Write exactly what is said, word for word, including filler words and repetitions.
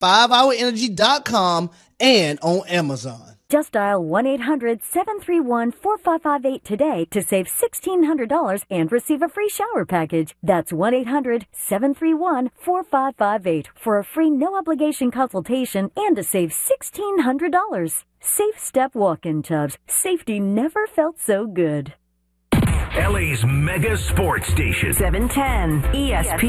five hour energy dot com, and on Amazon. Just dial one eight hundred seven three one four five five eight today to save sixteen hundred dollars and receive a free shower package. That's one eight hundred seven three one four five five eight for a free no-obligation consultation and to save sixteen hundred dollars. Safe Step walk-in tubs. Safety never felt so good. L A's mega sports station. seven ten E S P N.